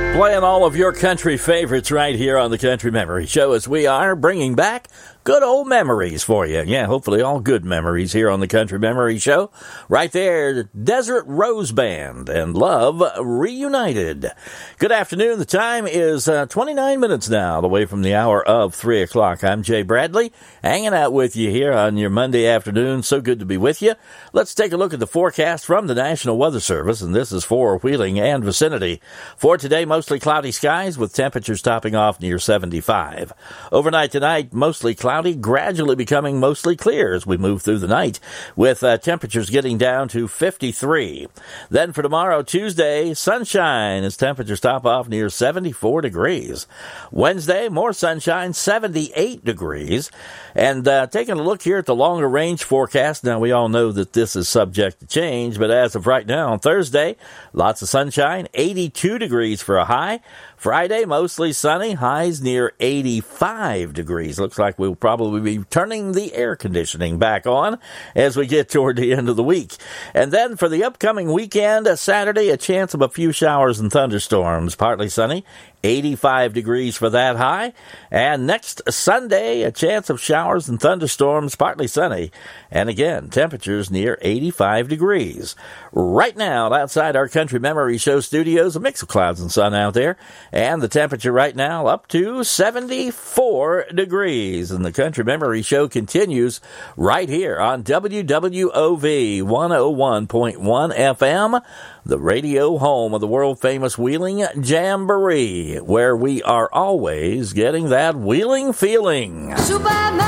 Playing all of your country favorites right here on the Country Memory Show as we are bringing back good old memories for you. Yeah, hopefully all good memories here on the Country Memory Show. Right there, Desert Rose Band and Love Reunited. Good afternoon. The time is 29 minutes now away from the hour of 3 o'clock. I'm Jay Bradley, hanging out with you here on your Monday afternoon. So good to be with you. Let's take a look at the forecast from the National Weather Service, and this is for Wheeling and vicinity. For today, mostly cloudy skies with temperatures topping off near 75. Overnight tonight, mostly cloudy, gradually becoming mostly clear as we move through the night, with temperatures getting down to 53. Then for tomorrow, Tuesday, sunshine as temperatures top off near 74 degrees. Wednesday, more sunshine, 78 degrees. And taking a look here at the longer range forecast, now we all know that this is subject to change, but as of right now, on Thursday, lots of sunshine, 82 degrees for a high. Friday, mostly sunny, highs near 85 degrees. Looks like we'll probably be turning the air conditioning back on as we get toward the end of the week. And then for the upcoming weekend, Saturday, a chance of a few showers and thunderstorms. Partly sunny, 85 degrees for that high. And next Sunday, a chance of showers and thunderstorms, partly sunny. And again, temperatures near 85 degrees. Right now, outside our Country Memory Show studios, a mix of clouds and sun out there. And the temperature right now up to 74 degrees. And the Country Memory Show continues right here on WWOV 101.1 FM, the radio home of the world-famous Wheeling Jamboree, where we are always getting that wheeling feeling. Superman.